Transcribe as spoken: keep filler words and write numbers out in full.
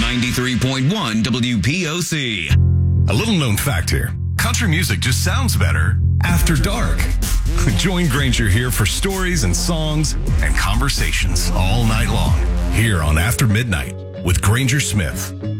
ninety-three point one W P O C. A little known fact here. Country music just sounds better after dark. Join Granger here for stories and songs and conversations all night long here on After Midnight with Granger Smith.